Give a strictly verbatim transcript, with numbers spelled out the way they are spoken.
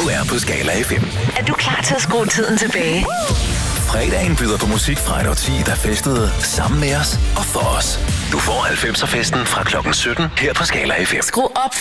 er på Skala F M. Er du klar til at skrue tiden tilbage? Fredagen byder på musik fra et årti, der festede sammen med os og for os. Du får halvfemser festen fra klokken sytten her på Skala F M. Skru op